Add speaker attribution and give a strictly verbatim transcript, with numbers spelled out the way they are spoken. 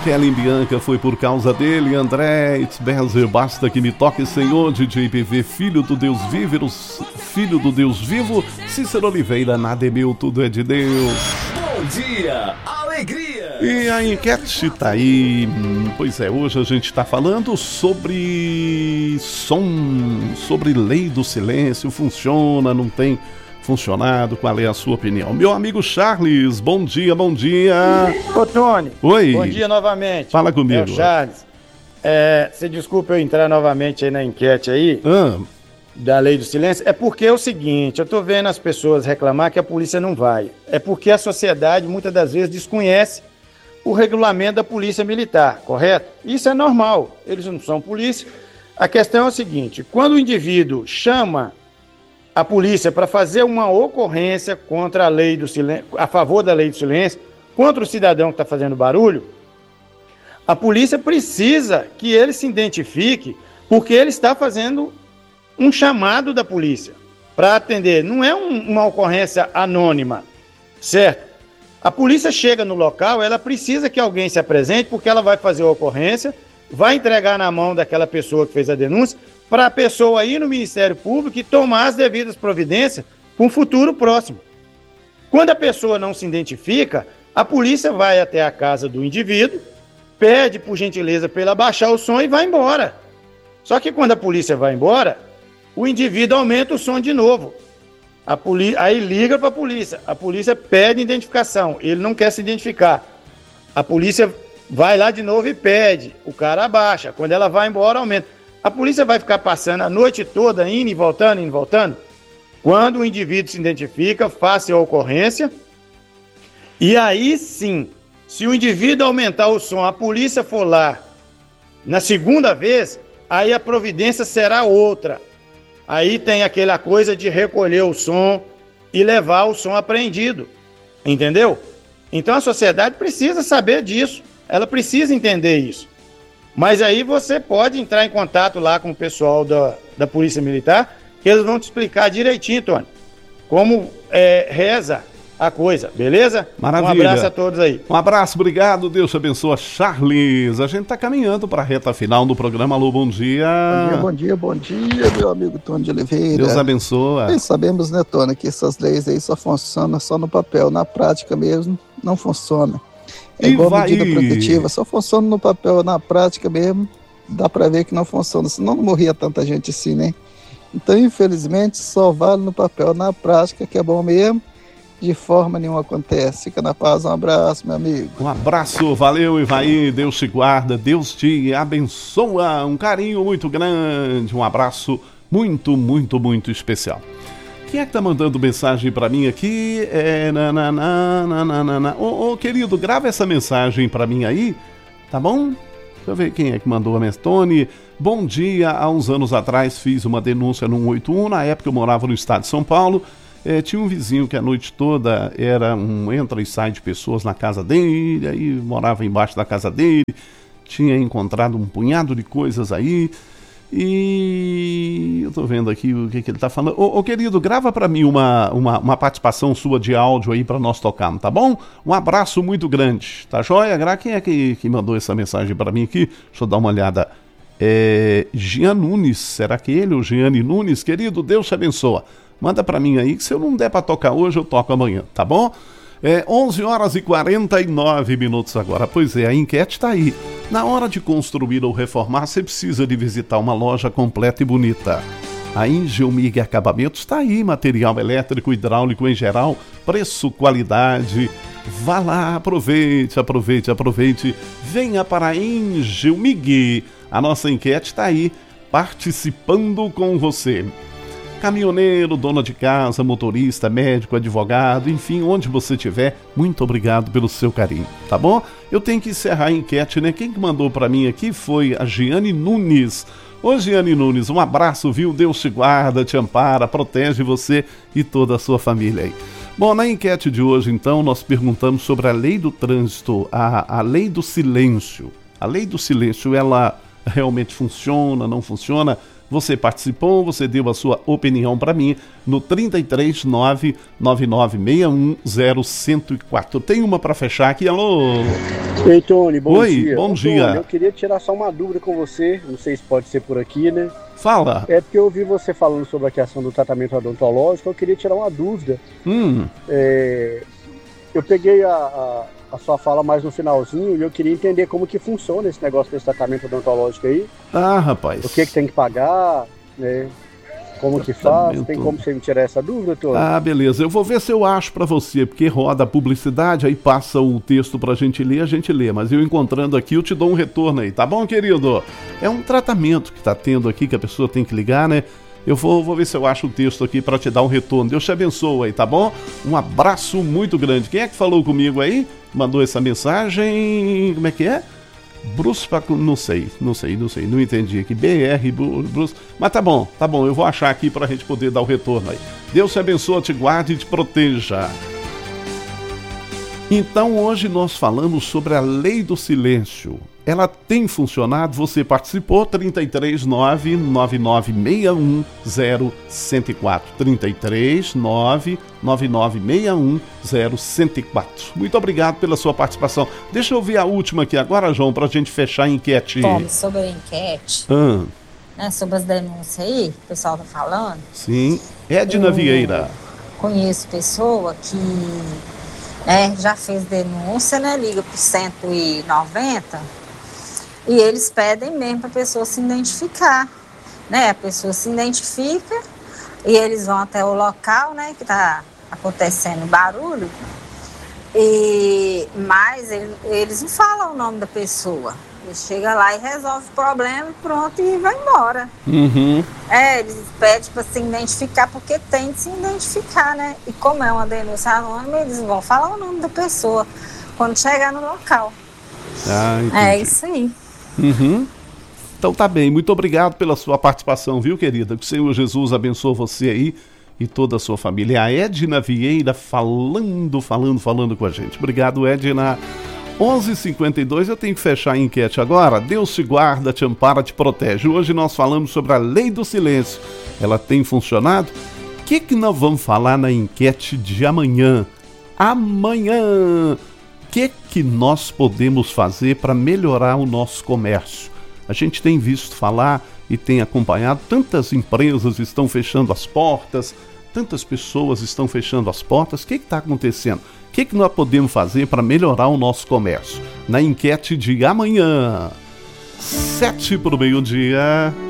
Speaker 1: Kelly Bianca, foi por causa dele. André Itzberger, basta que me toque, Senhor. D J P V, filho do Deus vivo, filho do Deus vivo. Cícero Oliveira, nada é meu, tudo é de Deus.
Speaker 2: Bom dia, alegria.
Speaker 1: E a enquete tá aí. Pois é, hoje a gente tá falando sobre som, sobre lei do silêncio. Funciona, não tem funcionado? Qual é a sua opinião? Meu amigo Charles, bom dia, bom dia.
Speaker 3: Ô, Tony.
Speaker 1: Oi.
Speaker 3: Bom dia novamente.
Speaker 1: Fala comigo.
Speaker 3: É o Charles. É, você desculpa eu entrar novamente aí na enquete aí,
Speaker 1: ah.
Speaker 3: da lei do silêncio. É porque é o seguinte, eu tô vendo as pessoas reclamar que a polícia não vai. É porque a sociedade muitas das vezes desconhece o regulamento da polícia militar, correto? Isso é normal, eles não são polícia. A questão é o seguinte, quando o indivíduo chama a polícia para fazer uma ocorrência contra a lei do silêncio, a favor da lei do silêncio, contra o cidadão que está fazendo barulho, a polícia precisa que ele se identifique, porque ele está fazendo um chamado da polícia para atender. Não é um, uma ocorrência anônima, certo? A polícia chega no local, ela precisa que alguém se apresente, porque ela vai fazer a ocorrência, vai entregar na mão daquela pessoa que fez a denúncia, para a pessoa ir no Ministério Público e tomar as devidas providências com o futuro próximo. Quando a pessoa não se identifica, a polícia vai até a casa do indivíduo, pede por gentileza para ele abaixar o som e vai embora. Só que quando a polícia vai embora, o indivíduo aumenta o som de novo. A poli... Aí liga para a polícia, a polícia pede identificação, ele não quer se identificar. A polícia vai lá de novo e pede, o cara abaixa, quando ela vai embora aumenta. A polícia vai ficar passando a noite toda, indo e voltando, indo e voltando. Quando o indivíduo se identifica, faça a ocorrência. E aí sim, se o indivíduo aumentar o som, a polícia for lá na segunda vez, aí a providência será outra. Aí tem aquela coisa de recolher o som e levar o som apreendido. Entendeu? Então a sociedade precisa saber disso. Ela precisa entender isso. Mas aí você pode entrar em contato lá com o pessoal da, da Polícia Militar, que eles vão te explicar direitinho, Tony, como é, reza a coisa, beleza?
Speaker 1: Maravilha.
Speaker 3: Um abraço a todos aí.
Speaker 1: Um abraço, obrigado, Deus te abençoe, Charles. A gente está caminhando para a reta final do programa. Alô, bom dia.
Speaker 4: Bom dia, bom dia, bom dia, meu amigo Tony de Oliveira.
Speaker 1: Deus abençoe.
Speaker 4: Bem, sabemos, né, Tony, que essas leis aí só funcionam só no papel, na prática mesmo não funciona. É igual a medida protetiva, só funciona no papel, na prática mesmo, dá pra ver que não funciona, senão não morria tanta gente assim, né? Então, infelizmente, só vale no papel, na prática, que é bom mesmo, de forma nenhuma acontece. Fica na paz, um abraço, meu amigo.
Speaker 1: Um abraço, valeu, Ivaí, Deus te guarda, Deus te abençoa, um carinho muito grande, um abraço muito, muito, muito especial. Quem é que tá mandando mensagem pra mim aqui? É... Na, na, na, na, na, na, na. Ô, ô, querido, grava essa mensagem pra mim aí, tá bom? Deixa eu ver quem é que mandou a mensagem. Tony, bom dia. Há uns anos atrás fiz uma denúncia no cento e oitenta e um. Na época eu morava no estado de São Paulo. É, tinha um vizinho que a noite toda era um entra e sai de pessoas na casa dele. Aí morava embaixo da casa dele. Tinha encontrado um punhado de coisas aí. E eu tô vendo aqui o que, que ele tá falando. Ô, ô querido, grava pra mim uma, uma, uma participação sua de áudio aí pra nós tocarmos, tá bom? Um abraço muito grande, tá joia? Quem é que, que mandou essa mensagem pra mim aqui? Deixa eu dar uma olhada. É... Jean Nunes, será que ele ou Jeane Nunes? Querido, Deus te abençoe. Manda pra mim aí, que se eu não der pra tocar hoje, eu toco amanhã, tá bom? É onze horas e quarenta e nove minutos agora. Pois é, a enquete tá aí. Na hora de construir ou reformar, você precisa de visitar uma loja completa e bonita. A Engelmig Acabamentos está aí, material elétrico, hidráulico em geral, preço, qualidade. Vá lá, aproveite, aproveite, aproveite. Venha para a Engelmig. A nossa enquete está aí, participando com você. Caminhoneiro, dona de casa, motorista, médico, advogado, enfim, onde você estiver, muito obrigado pelo seu carinho, tá bom? Eu tenho que encerrar a enquete, né? Quem que mandou pra mim aqui foi a Jeane Nunes. Ô Jeane Nunes, um abraço, viu? Deus te guarda, te ampara, protege você e toda a sua família aí. Bom, na enquete de hoje, então, nós perguntamos sobre a lei do trânsito, a, a lei do silêncio. A lei do silêncio, ela realmente funciona, não funciona? Você participou, você deu a sua opinião para mim no trinta e três, nove nove nove seis um zero, cento e quatro. Tem uma para fechar aqui, alô?
Speaker 5: Ei, Tony, bom
Speaker 1: Oi,
Speaker 5: dia.
Speaker 1: bom
Speaker 5: Ô,
Speaker 1: dia.
Speaker 5: Tony, eu queria tirar só uma dúvida com você, não sei se pode ser por aqui, né?
Speaker 1: Fala.
Speaker 5: É porque eu ouvi você falando sobre a questão do tratamento odontológico, eu queria tirar uma dúvida.
Speaker 1: Hum.
Speaker 5: É, eu peguei a, a, a sua fala mais no finalzinho e eu queria entender como que funciona esse negócio desse tratamento odontológico aí.
Speaker 1: Ah, rapaz.
Speaker 5: O que que tem que pagar, né? Como que faz? Tem como você me tirar essa dúvida, Tony?
Speaker 1: Ah, beleza. Eu vou ver se eu acho pra você, porque roda a publicidade, aí passa o texto pra gente ler, a gente lê. Mas eu encontrando aqui, eu te dou um retorno aí, tá bom, querido? É um tratamento que tá tendo aqui, que a pessoa tem que ligar, né? Eu vou, vou ver se eu acho o texto aqui pra te dar um retorno. Deus te abençoe aí, tá bom? Um abraço muito grande. Quem é que falou comigo aí? Mandou essa mensagem... Como é que é? Bruce, não sei, não sei, não sei, não entendi aqui, B R, Bruce, mas tá bom, tá bom, eu vou achar aqui pra gente poder dar o retorno aí. Deus te abençoe, te guarde e te proteja. Então hoje nós falamos sobre a lei do silêncio. Ela tem funcionado? Você participou? trinta e três, nove nove nove seis um zero, cento e quatro. trinta e três, nove nove nove seis um zero, cento e quatro. Muito obrigado pela sua participação. Deixa eu ver a última aqui agora, João, pra gente fechar a enquete.
Speaker 6: Tom, sobre a enquete,
Speaker 1: ah.
Speaker 6: né, sobre as denúncias aí, o pessoal tá falando.
Speaker 1: Sim, Edna
Speaker 6: eu
Speaker 1: Vieira.
Speaker 6: Conheço pessoa que né, já fez denúncia, né, liga pro cento e noventa e eles pedem mesmo para a pessoa se identificar, né? A pessoa se identifica e eles vão até o local, né, que está acontecendo barulho, e, mas ele, eles não falam o nome da pessoa. Eles chegam lá e resolvem o problema e pronto, e vai embora.
Speaker 1: Uhum.
Speaker 6: É, eles pedem para se identificar porque tem de se identificar, né? E como é uma denúncia anônima, eles vão falar o nome da pessoa quando chegar no local.
Speaker 1: Ah, entendi.
Speaker 6: É isso aí.
Speaker 1: Uhum. Então tá bem, muito obrigado pela sua participação, viu, querida? Que o Senhor Jesus abençoe você aí e toda a sua família. A Edna Vieira falando, falando, falando com a gente. Obrigado, Edna. onze e cinquenta e dois, eu tenho que fechar a enquete agora. Deus te guarda, te ampara, te protege. Hoje nós falamos sobre a lei do silêncio. Ela tem funcionado? O que que nós vamos falar na enquete de amanhã? Amanhã! O que que nós podemos fazer para melhorar o nosso comércio? A gente tem visto falar e tem acompanhado, tantas empresas estão fechando as portas, tantas pessoas estão fechando as portas. O que está acontecendo? O que que nós podemos fazer para melhorar o nosso comércio? Na enquete de amanhã, sete para o meio-dia.